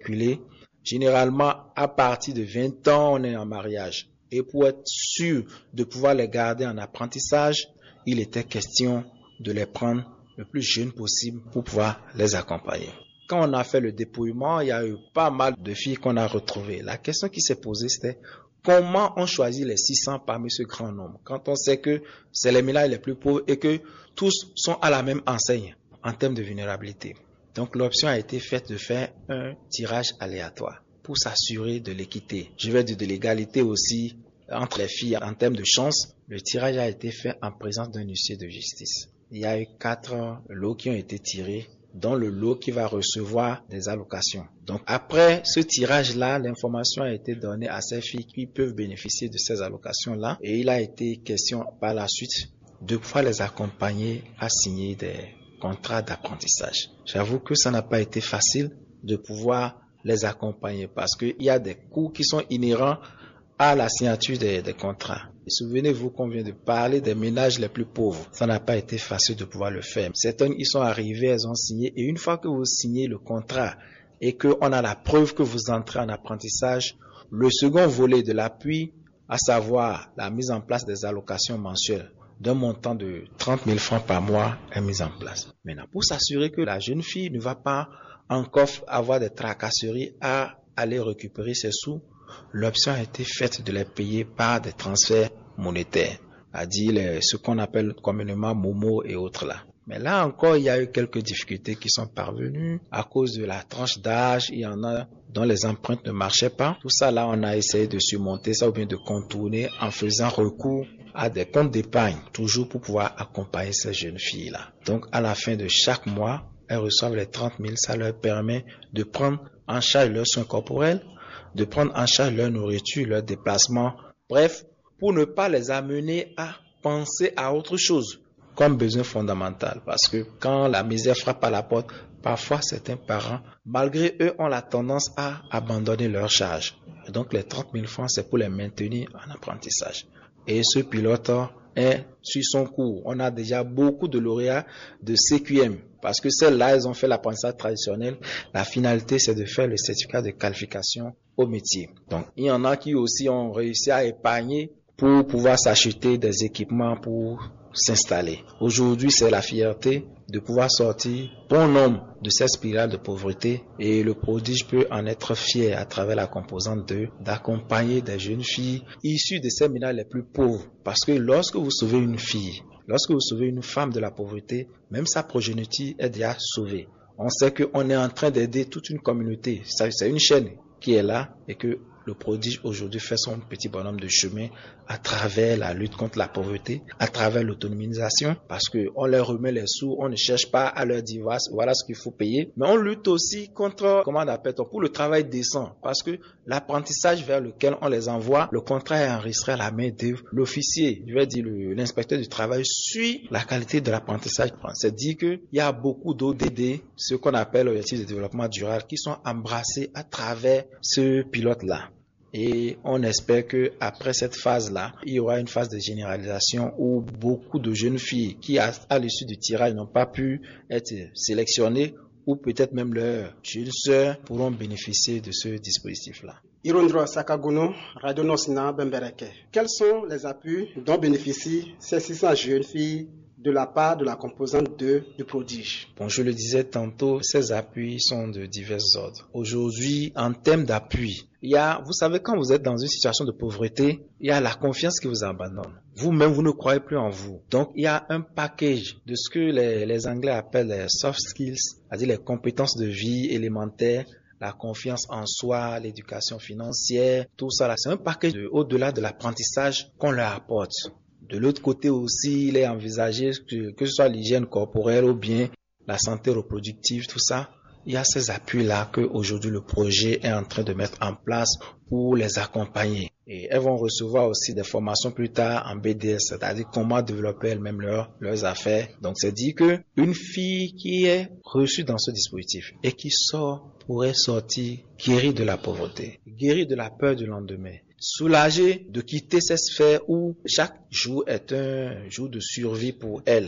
calculé. Généralement, à partir de 20 ans, on est en mariage. Et pour être sûr de pouvoir les garder en apprentissage, il était question de les prendre le plus jeunes possible pour pouvoir les accompagner. Quand on a fait le dépouillement, il y a eu pas mal de filles qu'on a retrouvées. La question qui s'est posée, c'était comment on choisit les 600 parmi ce grand nombre, quand on sait que c'est les ménages les plus pauvres et que tous sont à la même enseigne en termes de vulnérabilité. Donc l'option a été faite de faire un tirage aléatoire pour s'assurer de l'équité. Je vais dire de l'égalité aussi entre les filles en termes de chance. Le tirage a été fait en présence d'un huissier de justice. Il y a eu 4 lots qui ont été tirés, dont le lot qui va recevoir des allocations. Donc après ce tirage-là, l'information a été donnée à ces filles qui peuvent bénéficier de ces allocations-là. Et il a été question par la suite de pouvoir les accompagner à signer des contrats d'apprentissage. J'avoue que ça n'a pas été facile de pouvoir les accompagner parce qu'il y a des coûts qui sont inhérents à la signature des contrats. Et souvenez-vous qu'on vient de parler des ménages les plus pauvres. Ça n'a pas été facile de pouvoir le faire. Certaines y sont arrivées, elles ont signé. Et une fois que vous signez le contrat et qu'on a la preuve que vous entrez en apprentissage, le second volet de l'appui, à savoir la mise en place des allocations mensuelles d'un montant de 30 000 francs par mois, est mise en place. Maintenant, pour s'assurer que la jeune fille ne va pas encore avoir des tracasseries à aller récupérer ses sous, l'option a été faite de les payer par des transferts monétaires, c'est-à-dire ce qu'on appelle communément Momo et autres là. Mais là encore, il y a eu quelques difficultés qui sont parvenues à cause de la tranche d'âge. Il y en a dont les empreintes ne marchaient pas. Tout ça là, on a essayé de surmonter ça ou bien de contourner en faisant recours à des comptes d'épargne, toujours pour pouvoir accompagner ces jeunes filles là. Donc à la fin de chaque mois, elles reçoivent les 30 000. Ça leur permet de prendre en charge leurs soins corporels, de prendre en charge leur nourriture, leur déplacement. Bref, pour ne pas les amener à penser à autre chose comme besoin fondamental. Parce que quand la misère frappe à la porte, parfois certains parents, malgré eux, ont la tendance à abandonner leur charge. Et donc les 30 000 francs, c'est pour les maintenir en apprentissage. Et ce pilote est sur son cours. On a déjà beaucoup de lauréats de CQM. Parce que celles-là, elles ont fait l'apprentissage traditionnel. La finalité, c'est de faire le certificat de qualification au métier. Donc, il y en a qui aussi ont réussi à épargner pour pouvoir s'acheter des équipements pour s'installer. Aujourd'hui, c'est la fierté de pouvoir sortir bon nombre de cette spirale de pauvreté et le prodige peut en être fier à travers la composante 2 d'accompagner des jeunes filles issues de ces ménages les plus pauvres. Parce que lorsque vous sauvez une fille, lorsque vous sauvez une femme de la pauvreté, même sa progéniture est déjà sauvée. On sait qu'on est en train d'aider toute une communauté. C'est une chaîne qui est là et que le prodige aujourd'hui fait son petit bonhomme de chemin à travers la lutte contre la pauvreté, à travers l'autonomisation, parce que on leur remet les sous, on ne cherche pas à leur dire voilà ce qu'il faut payer, mais on lutte aussi contre, pour le travail décent, parce que l'apprentissage vers lequel on les envoie, le contrat est enregistré à la main de l'officier, je vais dire l'inspecteur du travail suit la qualité de l'apprentissage. C'est-à-dire qu'il y a beaucoup d'ODD, ce qu'on appelle l'objectif de développement durable, qui sont embrassés à travers ce pilote-là. Et on espère que après cette phase-là, il y aura une phase de généralisation où beaucoup de jeunes filles qui, à l'issue du tirage, n'ont pas pu être sélectionnées ou peut-être même leurs jeunes sœurs pourront bénéficier de ce dispositif-là. Irondro Sakaguno, Radio Nosina Bembereke. Quels sont les appuis dont bénéficient ces 600 jeunes filles de la part de la composante 2 du prodige? Bon, je le disais tantôt, ces appuis sont de divers ordres. Aujourd'hui, en termes d'appui, vous savez, quand vous êtes dans une situation de pauvreté, il y a la confiance qui vous abandonne. Vous-même, vous ne croyez plus en vous. Donc, il y a un package de ce que les Anglais appellent les soft skills, c'est-à-dire les compétences de vie élémentaires, la confiance en soi, l'éducation financière, tout ça là. C'est un package au-delà de l'apprentissage qu'on leur apporte. De l'autre côté aussi, il est envisagé que ce soit l'hygiène corporelle ou bien la santé reproductive, tout ça. Il y a ces appuis-là qu'aujourd'hui le projet est en train de mettre en place pour les accompagner. Et elles vont recevoir aussi des formations plus tard en BDS, c'est-à-dire comment développer elles-mêmes leurs affaires. Donc c'est dit que une fille qui est reçue dans ce dispositif et qui sort pourrait sortir guérie de la pauvreté, guérie de la peur du lendemain, soulagée de quitter ces sphères où chaque jour est un jour de survie pour elle.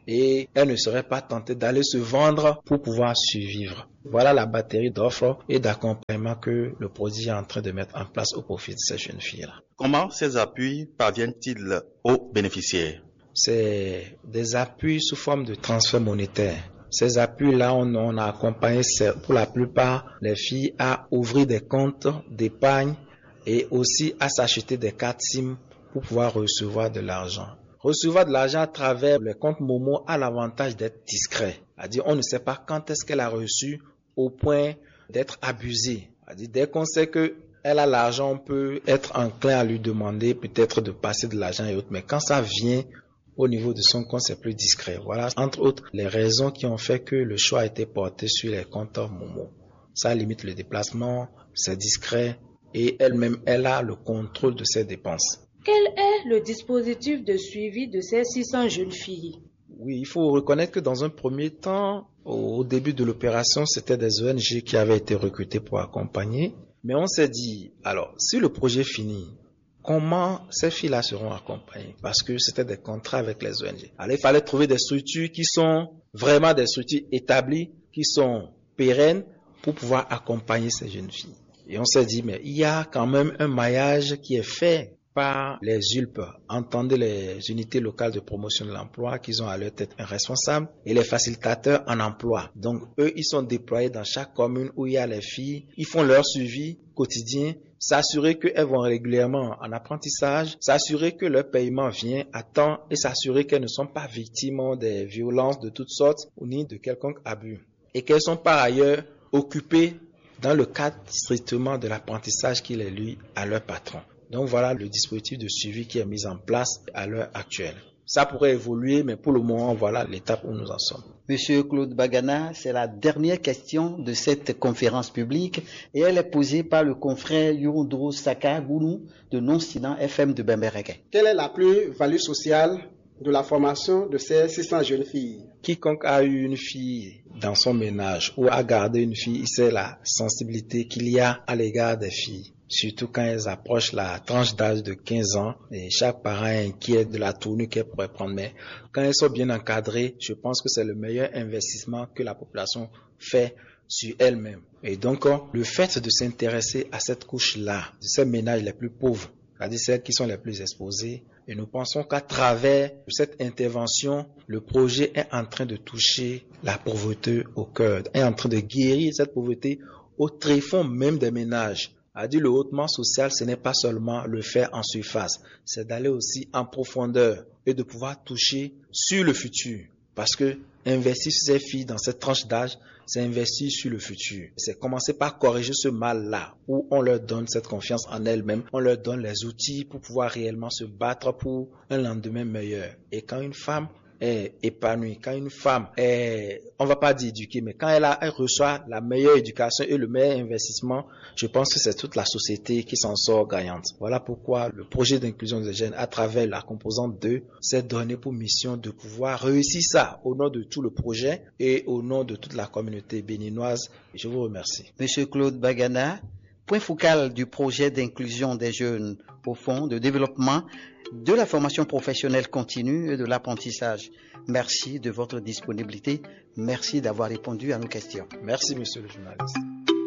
et elles ne seraient pas tentées d'aller se vendre pour pouvoir survivre. Voilà la batterie d'offres et d'accompagnement que le prodige est en train de mettre en place au profit de ces jeunes filles-là. Comment ces appuis parviennent-ils aux bénéficiaires? C'est des appuis sous forme de transfert monétaire. Ces appuis-là, on a accompagné pour la plupart les filles à ouvrir des comptes d'épargne et aussi à s'acheter des cartes SIM pour pouvoir recevoir de l'argent. Recevoir de l'argent à travers les comptes Momo a l'avantage d'être discret. C'est-à-dire, on ne sait pas quand est-ce qu'elle a reçu au point d'être abusée. C'est-à-dire, dès qu'on sait qu'elle a l'argent, on peut être enclin à lui demander peut-être de passer de l'argent et autres. Mais quand ça vient au niveau de son compte, c'est plus discret. Voilà, entre autres, les raisons qui ont fait que le choix a été porté sur les comptes Momo. Ça limite le déplacement, c'est discret et elle-même, elle a le contrôle de ses dépenses. Quel est le dispositif de suivi de ces 600 jeunes filles? Oui, il faut reconnaître que dans un premier temps, au début de l'opération, c'était des ONG qui avaient été recrutées pour accompagner. Mais on s'est dit, alors, si le projet finit, comment ces filles-là seront accompagnées? Parce que c'était des contrats avec les ONG. Alors, il fallait trouver des structures qui sont vraiment des structures établies, qui sont pérennes pour pouvoir accompagner ces jeunes filles. Et on s'est dit, mais il y a quand même un maillage qui est fait par les ULP, entendez les unités locales de promotion de l'emploi, qui ont à leur tête un responsable, et les facilitateurs en emploi. Donc, eux, ils sont déployés dans chaque commune où il y a les filles. Ils font leur suivi quotidien, s'assurer qu'elles vont régulièrement en apprentissage, s'assurer que leur paiement vient à temps et s'assurer qu'elles ne sont pas victimes des violences de toutes sortes ou ni de quelconque abus. Et qu'elles sont par ailleurs occupées dans le cadre strictement de l'apprentissage qu'il est lu à leur patron. Donc voilà le dispositif de suivi qui est mis en place à l'heure actuelle. Ça pourrait évoluer, mais pour le moment, voilà l'étape où nous en sommes. Monsieur Claude Bagana, c'est la dernière question de cette conférence publique et elle est posée par le confrère Yondro Saka Gounou de Non-Sinan FM de Bembereke. Quelle est la plus-value sociale de la formation de ces 600 jeunes filles? Quiconque a eu une fille dans son ménage ou a gardé une fille, il sait la sensibilité qu'il y a à l'égard des filles. Surtout quand elles approchent la tranche d'âge de 15 ans et chaque parent est inquiet de la tournure qu'elles pourraient prendre. Mais quand elles sont bien encadrées, je pense que c'est le meilleur investissement que la population fait sur elle-même. Et donc, le fait de s'intéresser à cette couche-là, de ces ménages les plus pauvres, c'est-à-dire celles qui sont les plus exposées, et nous pensons qu'à travers cette intervention, le projet est en train de toucher la pauvreté au cœur, est en train de guérir cette pauvreté au tréfonds même des ménages. A dit le hautement social, ce n'est pas seulement le faire en surface, c'est d'aller aussi en profondeur et de pouvoir toucher sur le futur. Parce que investir sur ces filles dans cette tranche d'âge, c'est investir sur le futur. C'est commencer par corriger ce mal-là, où on leur donne cette confiance en elles-mêmes, on leur donne les outils pour pouvoir réellement se battre pour un lendemain meilleur. Et quand une femme est épanouie, quand une femme est, on va pas dire éduquée, mais quand elle reçoit la meilleure éducation et le meilleur investissement, je pense que c'est toute la société qui s'en sort gagnante. Voilà pourquoi le projet d'inclusion des jeunes à travers la composante 2 s'est donné pour mission de pouvoir réussir ça au nom de tout le projet et au nom de toute la communauté béninoise. Je vous remercie. Monsieur Claude Bagana, point focal du projet d'inclusion des jeunes au Fonds de développement de la formation professionnelle continue et de l'apprentissage. Merci de votre disponibilité. Merci d'avoir répondu à nos questions. Merci, monsieur le journaliste.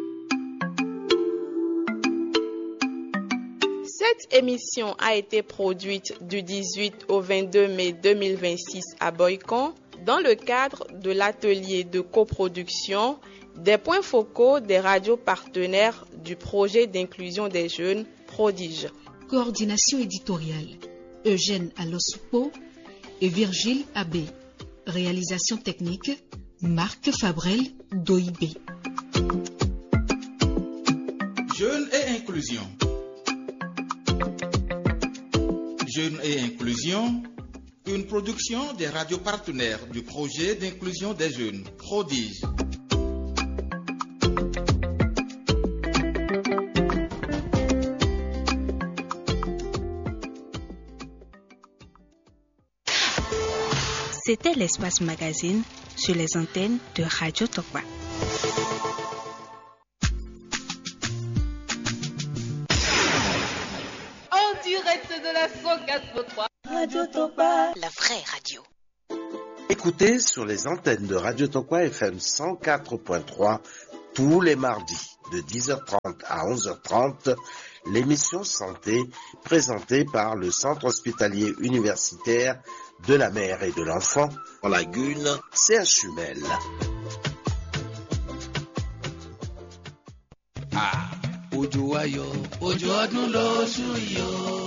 Cette émission a été produite du 18 au 22 mai 2026 à Boycon dans le cadre de l'atelier de coproduction des points focaux des radios partenaires du projet d'inclusion des jeunes Prodige. Coordination éditoriale, Eugène Alosoupo et Virgile Abbé. Réalisation technique, Marc Fabrel d'OIB. Jeunes et inclusion. Jeunes et inclusion, une production des radios partenaires du projet d'inclusion des jeunes Prodige. C'était l'espace magazine sur les antennes de Radio Tokwa. En direct de la 104.3 Radio Tokwa, la vraie radio. écoutez sur les antennes de Radio Tokwa FM 104.3 tous les mardis de 10h30 à 11h30 l'émission Santé présentée par le Centre hospitalier universitaire de la mère et de l'enfant en Lagune, CHUMEL. Ojo ayọ̀, ojo ọdún lóṣù yìí o.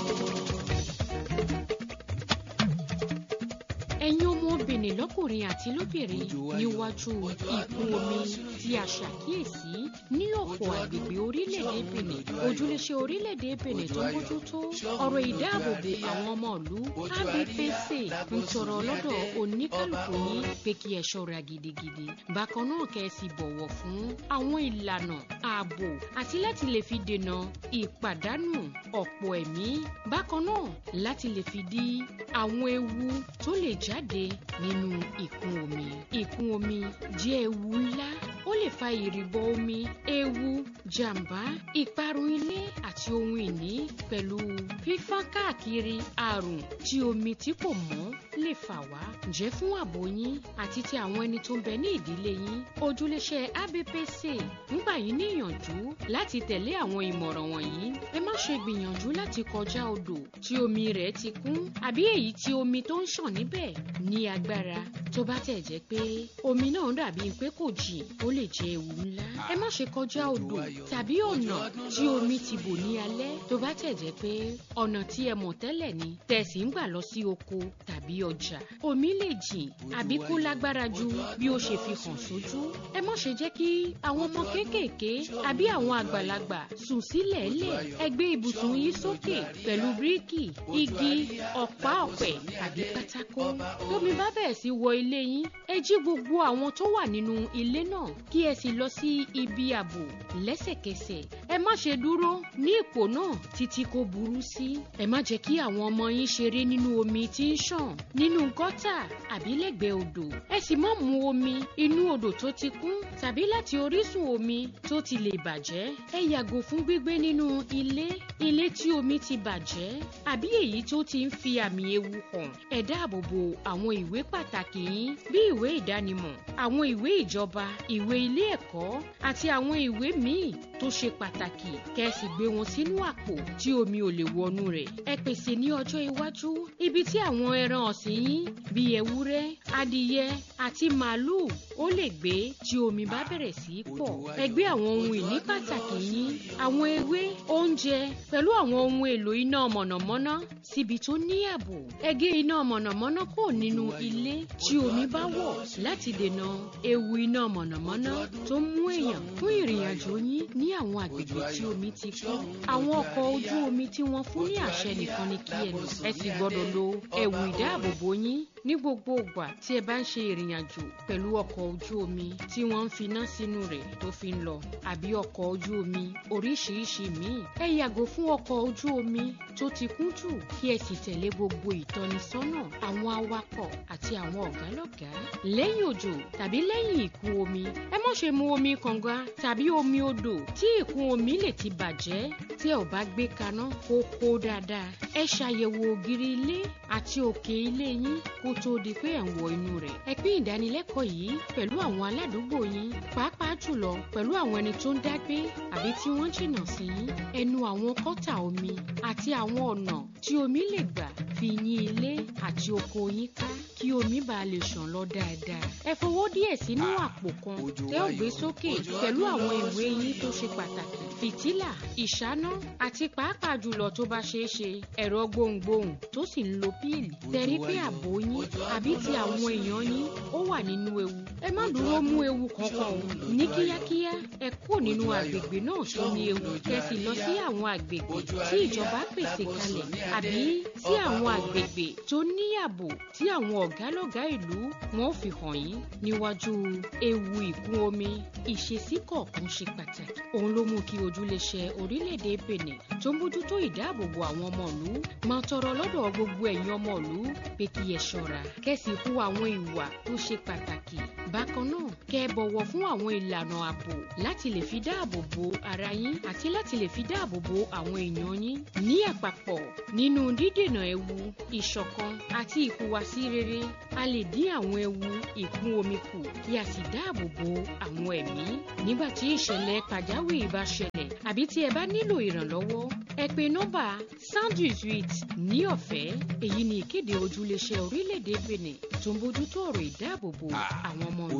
Ẹ̀yin ọmọbìnrin lọ́kùnrin àti lóbìnrin níwájú ìkún omi tí a ṣàkíyèsí ní ọ̀pọ̀ àgbègbè orílẹ̀-èdè Benin. Ojúléṣe orílẹ̀-èdè Benin tó ń bójútó ọ̀rọ̀ ìdáàbòbò àwọn ọmọ ìlú ABPC ń tọrọ lọ́dọ̀ oníkálukú yín pé kí ẹ ṣọ́ra gidigidi. Bákan náà kẹ́ ẹ sì bọ̀wọ̀ fún àwọn ìlànà ààbò àti láti lè fi dènà ìpàdánù ọ̀pọ̀ ẹ̀mí. Bákan náà láti lè fi dí àwọn ewu tó lè jáde nínú ìkún omi. Ìkún omi jẹ́ ewu ńlá. Ó lè fa ìrìbọ omi, ewu, jàǹbá, ìparun ilé àti ohun ìní pẹ̀lú fífọ́n káàkiri àrùn tí omi tí kò mọ́ lè fà wá. Ǹjẹ́ fún ààbò yín àti ti àwọn ẹni tó ń bẹ ní ìdílé yín, ojúléṣe ABPC ń gbà yín níyànjú láti tẹ̀lé àwọn ìmọ̀ràn wọ̀nyí. Ẹ má ṣe gbìyànjú láti kọjá odò tí omi rẹ̀ ti kún àbí èyí tí omi tó ń ṣàn níbẹ̀ ní agbára. Tó bá tẹ̀ jẹ́ pé omi náà dàbí pé kò jìn, ó lè jẹ́ ewu ńlá. Ẹ má ṣe kọjá odò tàbí ọ̀nà tí omi ti bò ní alẹ́. Tó bá tẹ̀ jẹ́ pé ọ̀nà tí ẹ mọ̀ tẹ́lẹ̀ ni tẹ̀sí ń gbà lọ sí oko tàbí ọjà. Omi lè jìn àbí kó lágbára ju bí ó ṣe fi hàn sójú. Ẹ má ṣe jẹ́ kí àwọn ọmọ kéékèèké àbí àwọn àgbàlagbà sùn sílẹ̀ lẹ̀. Ẹ gbé ibùsùn yín sókè pẹ̀lú bíríkì, igi, ọ̀pá ọ̀pẹ àbí pátákó. Tómi bá bẹ̀rẹ̀ sí wọ ilé yín, ẹ jí gbogbo àwọn tó wà nínú ilé náà kí ẹ sì lọ sí ibi ààbò lẹ́sẹ̀kẹsẹ̀. Ẹ má ṣe dúró ní ipò náà títí kó burú sí. Ẹ má jẹ́ kí àwọn ọmọ yín ṣeré nínú omi tí ń ṣàn nínú gọ́tà àbí lẹ́gbẹ̀ẹ́ odò. Ẹ sì má mu omi inú odò tó ti kún tàbí láti orísun omi tó ti lè bàjẹ́. Ẹ yàgò fún gbígbé nínú ilé tí omi ti bàjẹ́ àbí èyí tó ti ń fi àmì ewu hàn. Ẹ dáàbò bo àwọn ìwé pàtàkì yín bí ìwé ìdánimọ̀, àwọn ìwé ìjọba, ìwé ilé ẹ̀kọ́ àti àwọn ìwé míì tó ṣe pàtàkì. Kẹ́ ẹ sì gbé wọn sínú àpò tí omi ò lè wọnú rẹ̀. Ẹ pèsè ní ọjọ́ iwájú ibi tí àwọn ẹran ọ̀sìn yín bíi ewúrẹ́, adìyẹ àti màálùú ó lè gbé tí omi bá bẹ̀rẹ̀ sí í pọ̀. Ẹ gbé àwọn ohun ìní pàtàkì yín, àwọn ewé, oúnjẹ pẹ̀lú àwọn ohun èlò iná mọ̀nàmọ́ná síbi tó ní ààbò. Ẹ gé iná mọ̀nàmọ́ná kò nínú ilé tí omi bá wọ̀ láti dènà ewu iná mọ̀nàmọ́ná tó mú èèyàn fún ìrìn àjò yín ní àwọn àgbègbè tí omi ti kún. Àwọn ọkọ̀ ojú omi tí wọ́n fún ní àṣẹ nìkan ni kí ẹ lò. Ẹ sì gbọ́dọ̀ lo ẹ̀wù ìdáàbòbò yín ní gbogbo ìgbà tí ẹ bá ń ṣe ìrìn àjò pẹ̀lú ọkọ̀ ojú omi tí wọ́n ń finá sínú rẹ̀ tó fi ń lọ àbí ọkọ̀ ojú omi oríṣiríṣi míì. Ẹ yàgò fún ọkọ̀ ojú omi tó ti kún jù kí ẹ sì tẹ̀lé gbogbo ìtọ́nisọ́nà àwọn awakọ̀ àti àwọn ọ̀gálọ́gàá. Lẹ́yìn òjò tàbí lẹ́yìn ìkún omi, ẹ má ṣe mu omi kànga tàbí omi odò tí ìkún omi lè ti bàjẹ́. Tí ẹ ò bá gbé kaná kó kó dáadáa, ẹ ṣàyẹ̀wò ògiri ilé àti òkè ilé yín kó tó di pé ẹ̀ ń wọ inú rẹ̀. Ẹ pín ìdánilẹ́kọ̀ọ́ yìí pẹ̀lú àwọn aládùúgbò yín, pàápàá jùlọ pẹ̀lú àwọn ẹni tó ń dágbé àbí tí wọ́n jìnnà sí yín. Ẹnu àwọn kọ́tà omi àti àwọn ọ̀nà tí omi lè gbà fi yín ilé àti oko yín ká kí omi bá lè ṣàn lọ dáadáa. Ẹ fowó díẹ̀ sínú àpò kan tẹ́ ò gbé sókè pẹ̀lú àwọn ìwé yín tó ṣe pàtàkì, fìtílà, ìṣáná àti pàápàá jùlọ tó bá ṣeé ṣe ẹ̀rọ gbohùngbohùn tó sì ń lo píìlì. Tẹ̀rí pé ààbò yín àbí ti àwọn èèyàn yín ó wà nínú ewu. Ẹ má dúró mú ewu kankan o. Ní kíákíá ẹ kúrò nínú àgbègbè náà tó ní ewu. Kẹ́ sì lọ sí àwọn àgbègbè tí ìjọba pèsè kalẹ̀ àbí sí àwọn àgbègbè tó ní ààbò tí àwọn ọ̀gálọ́gàá ìlú wọn ò fi hàn yín níwájú ewu ìkún omi. Ìṣesí kọ̀ọ̀kan ṣe pàtàkì. Òun ló mú kí ojúléṣe orílẹ̀-èdè Benin tó ń bójútó ìdáàbòbò àwọn ọmọ ìlú máa tọrọ lọ́dọ̀ gbogbo ẹ̀yin ọmọ ìlú pé kí ẹ ṣọ́ra. Kẹ́ sì hu àwọn ìwà tó ṣe pàtàkì. Bákan náà kẹ́ ẹ bọ̀wọ̀ fún àwọn ìlànà ààbò láti lè fi dáàbò bo ara yín àti láti lè fi dáàbò bo àwọn èèyàn yín ní àpapọ̀. Nínú dídènà ewu, ìṣọ̀kan àti ìhùwàsí rere, a lè dín àwọn ewu ìkún omi kù kí a sì dáàbò bo àwọn ẹ̀mí. Nígbà tí ìṣẹ̀lẹ̀ pàjáwìrì bá ṣẹlẹ̀ àbí tí ẹ bá nílò ìrànlọ́wọ́, ẹ pe nọ́mbà 118 ní ọ̀fẹ́. Èyí ni ìkéde ojúléṣẹ́ orílẹ̀-èdè Benin tó ń bójútó ọ̀rọ̀ ìdáàbòbò àwọn ọmọ